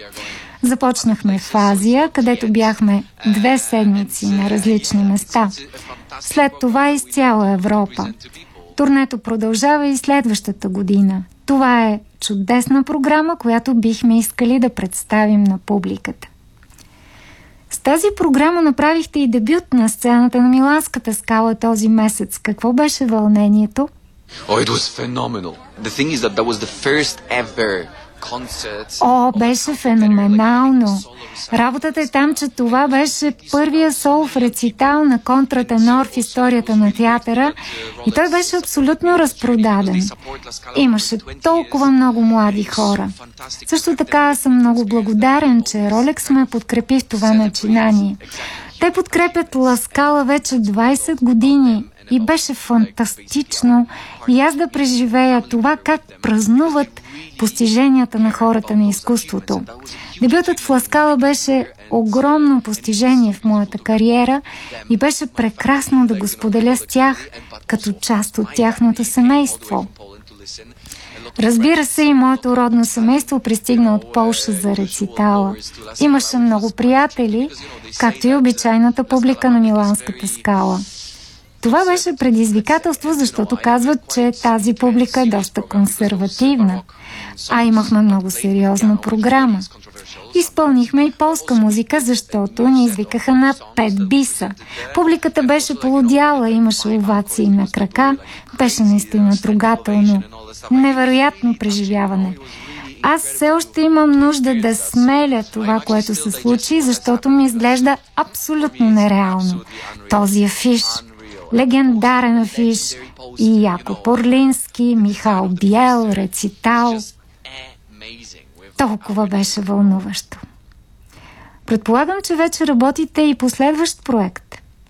Започнахме в Азия, където бяхме 2 седмици на различни места. След това из цяла Европа. Турнето продължава и следващата година. Това е чудесна програма, която бихме искали да представим на публиката. С тази програма направихте и дебют на сцената на Миланската скала този месец. Какво беше вълнението? Oh, it was phenomenal. The thing is that was the first ever concert. О, беше феноменално. Работата е там, че това беше първия солов рецитал на контратенор в историята на театъра и той беше абсолютно разпродаден. Имаше толкова много млади хора. Също така съм много благодарен, че Ролекс ме подкрепи в това начинание. Те подкрепят Ла Скала вече 20 години и беше фантастично и аз да преживея това как празнуват постиженията на хората на изкуството. Дебютът в Ла Скала беше огромно постижение в моята кариера и беше прекрасно да го споделя с тях като част от тяхното семейство. Разбира се, и моето родно семейство пристигна от Полша за рецитала. Имаше много приятели, както и обичайната публика на Миланската скала. Това беше предизвикателство, защото казват, че тази публика е доста консервативна, а имахме много сериозна програма. Изпълнихме и полска музика, защото ни извикаха на 5 биса. Публиката беше полудяла, имаше овации на крака, беше наистина трогателно. Невероятно преживяване. Аз все още имам нужда да смеля това, което се случи, защото ми изглежда абсолютно нереално. Този афиш, легендарен афиш, и Якоб Орлински, Михал Биел, рецитал. Толкова беше вълнуващо. Предполагам, че вече работите и по следващ проект.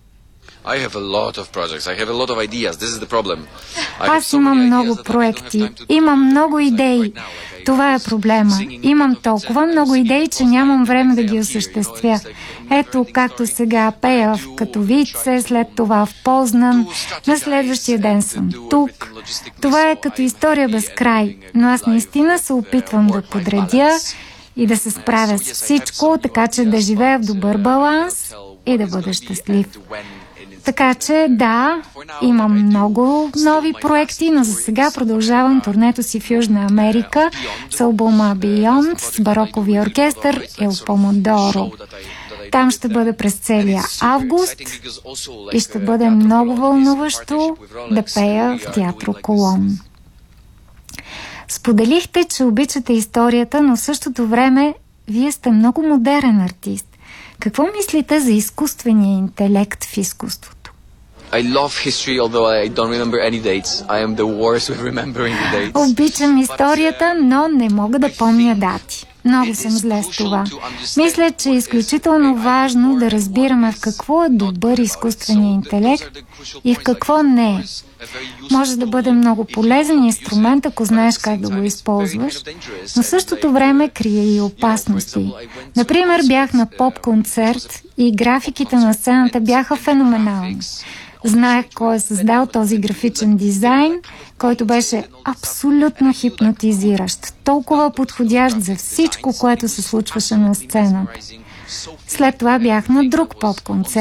Аз имам много проекти, имам много идеи. Това е проблема. Имам толкова много идеи, че нямам време да ги осъществя. Ето, както сега пея в Катовице, след това в Познан, на следващия ден съм тук. Това е като история без край, но аз наистина се опитвам да подредя и да се справя с всичко, така че да живея в добър баланс и да бъда щастлив. Така че да, имам много нови проекти, но за сега продължавам турнето си в Южна Америка с албума Beyond, с бароковия оркестър Il Pomodoro. Там ще бъде през целия август и ще бъде много вълнуващо да пея в театро Колон. Споделихте, че обичате историята, но в същото време вие сте много модерен артист. Какво мислите за изкуствения интелект в изкуството? Обичам историята, но не мога да помня дати. Много съм зле с това. Мисля, че е изключително важно да разбираме в какво е добър изкуственият интелект и в какво не е. Може да бъде много полезен инструмент, ако знаеш как да го използваш, но в същото време крие и опасности. Например, бях на поп-концерт и графиките на сцената бяха феноменални. Знаех кой е създал този графичен дизайн, който беше абсолютно хипнотизиращ, толкова подходящ за всичко, което се случваше на сцената. След това бях на друг поп-концерт